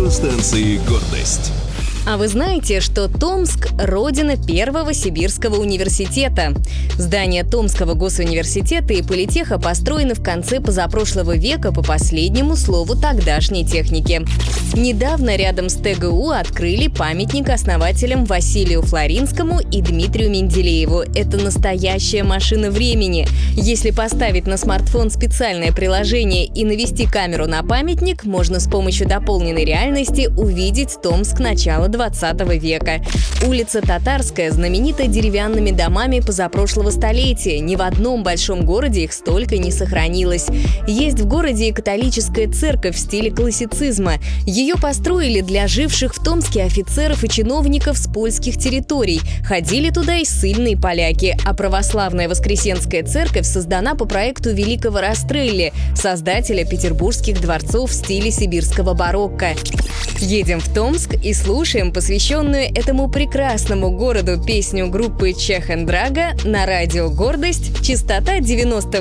радиостанции «Гордость». А вы знаете, что Томск – родина первого сибирского университета? Здания Томского госуниверситета и политеха построены в конце позапрошлого века по последнему слову тогдашней техники. Недавно рядом с ТГУ открыли памятник основателям Василию Флоринскому и Дмитрию Менделееву. Это настоящая машина времени. Если поставить на смартфон специальное приложение и навести камеру на памятник, можно с помощью дополненной реальности увидеть Томск начала 20 века. Улица Татарская знаменита деревянными домами позапрошлого столетия. Ни в одном большом городе их столько не сохранилось. Есть в городе и католическая церковь в стиле классицизма. Ее построили для живших в Томске офицеров и чиновников с польских территорий. Ходили туда и ссыльные поляки. А православная Воскресенская церковь создана по проекту великого Растрелли, создателя петербургских дворцов в стиле сибирского барокко. Едем в Томск и слушаем посвященную этому прекрасному городу песню группы Чехендрага на радио «Гордость», частота 90